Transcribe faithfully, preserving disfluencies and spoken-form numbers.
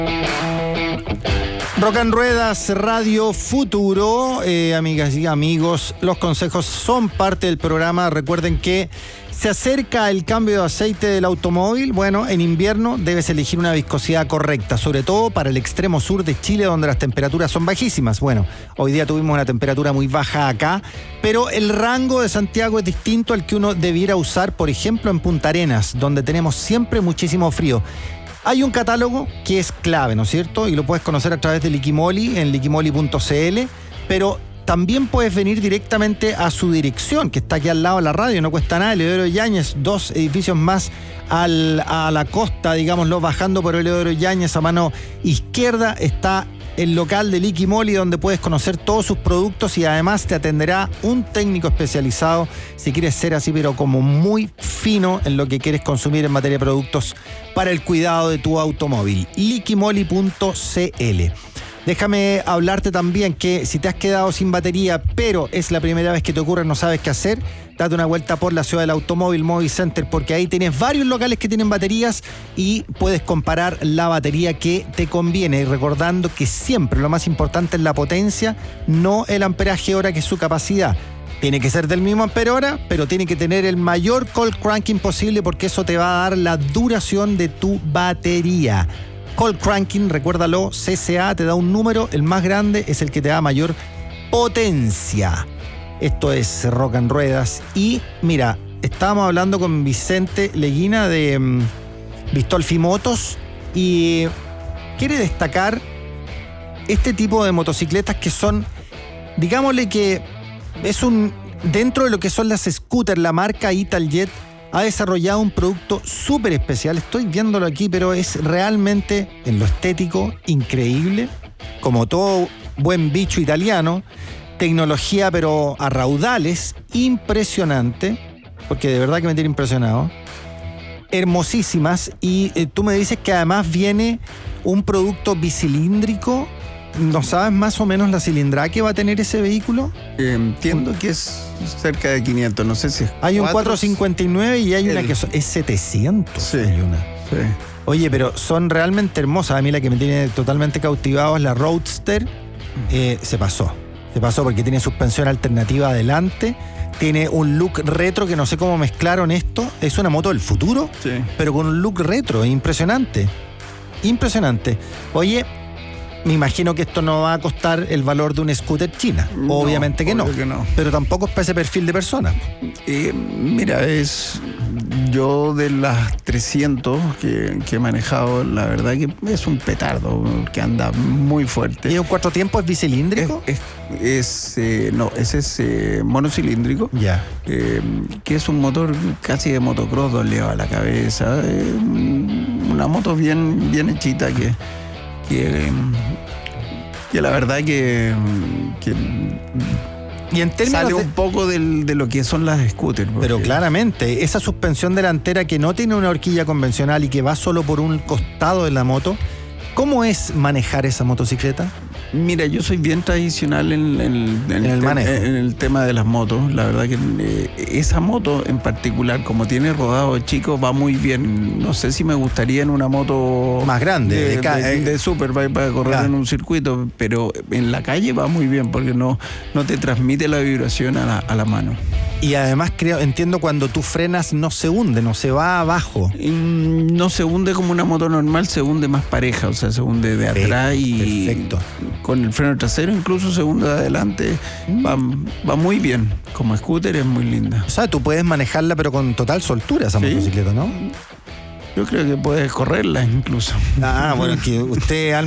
Rock en Ruedas, Radio Futuro. Eh, amigas y amigos, los consejos son parte del programa. Recuerden que se acerca el cambio de aceite del automóvil. Bueno, en invierno debes elegir una viscosidad correcta, sobre todo para el extremo sur de Chile, donde las temperaturas son bajísimas. Bueno, hoy día tuvimos una temperatura muy baja acá, pero el rango de Santiago es distinto al que uno debiera usar, por ejemplo, en Punta Arenas, donde tenemos siempre muchísimo frío. Hay un catálogo que es clave, ¿no es cierto? Y lo puedes conocer a través de Liquimoli en liquimoli punto cl, pero también puedes venir directamente a su dirección, que está aquí al lado de la radio, no cuesta nada. Eleodoro Yáñez, dos edificios más al, a la costa, digámoslo, bajando por Eleodoro Yáñez a mano izquierda, está el local de Liquimoli, donde puedes conocer todos sus productos y además te atenderá un técnico especializado si quieres ser así, pero como muy fino en lo que quieres consumir en materia de productos para el cuidado de tu automóvil. liquimoli punto cl. Déjame hablarte también que si te has quedado sin batería, pero es la primera vez que te ocurre, no sabes qué hacer, date una vuelta por la ciudad del automóvil, Movi Center, porque ahí tienes varios locales que tienen baterías y puedes comparar la batería que te conviene. Y recordando que siempre lo más importante es la potencia, no el amperaje hora, que es su capacidad. Tiene que ser del mismo ampere hora, pero tiene que tener el mayor cold cranking posible, porque eso te va a dar la duración de tu batería. Cold cranking, recuérdalo, C C A te da un número, el más grande es el que te da mayor potencia. Esto es Rock en Ruedas. Y mira, estábamos hablando con Vicente Leguina de um, Bistolfi Motos y quiere destacar este tipo de motocicletas que son, digámosle que es un, dentro de lo que son las scooters, la marca Italjet ha desarrollado un producto súper especial. Estoy viéndolo aquí, pero es realmente, en lo estético, increíble. Como todo buen bicho italiano, tecnología pero a raudales, impresionante, porque de verdad que me tiene impresionado. Hermosísimas, y eh, tú me dices que además viene un producto bicilíndrico. ¿No sabes más o menos la cilindrada que va a tener ese vehículo? Eh, entiendo que es cerca de quinientos, no sé si es Hay un cuatrocientos cincuenta y nueve y hay el... una que es setecientos. Sí, hay una. Sí. Oye, pero son realmente hermosas. A mí la que me tiene totalmente cautivado es la Roadster. Eh, se pasó. Se pasó porque tiene suspensión alternativa adelante. Tiene un look retro que no sé cómo mezclaron esto. Es una moto del futuro, Sí. pero con un look retro. Impresionante. Impresionante. Oye, me imagino que esto no va a costar el valor de una scooter china. No, Obviamente que no. obvio que no. Pero tampoco es para ese perfil de persona. Eh, mira, es yo de las trescientos que, que he manejado, la verdad que es un petardo que anda muy fuerte. ¿Y un cuatro tiempos es bicilíndrico? Es, es, es, eh, no, ese es eh, monocilíndrico. Ya. Eh, que es un motor casi de motocross, doleado a la cabeza. Eh, una moto bien, bien hechita que, que, que la verdad que, que Y en términos sale de... un poco del, de lo que son las scooters. Porque... Pero claramente, esa suspensión delantera que no tiene una horquilla convencional y que va solo por un costado de la moto, ¿cómo es manejar esa motocicleta? Mira, yo soy bien tradicional en, en, en, En el te- manejo. en el tema de las motos. La verdad que eh, esa moto en particular, como tiene rodado chico, va muy bien. No sé si me gustaría en una moto Más grande, de, de ca- de- de super para, para correr Claro. en un circuito, pero en la calle va muy bien porque no, no te transmite la vibración a la, a la mano. Y además creo, entiendo, cuando tú frenas no se hunde, no se va abajo. Y no se hunde como una moto normal, se hunde más pareja, o sea, se hunde de atrás y Perfecto. con el freno trasero incluso se hunde de adelante. Va, va muy bien. Como scooter es muy linda. O sea, tú puedes manejarla pero con total soltura esa Sí. motocicleta, ¿no? Yo creo que puedes correrla incluso. Ah, bueno, que usted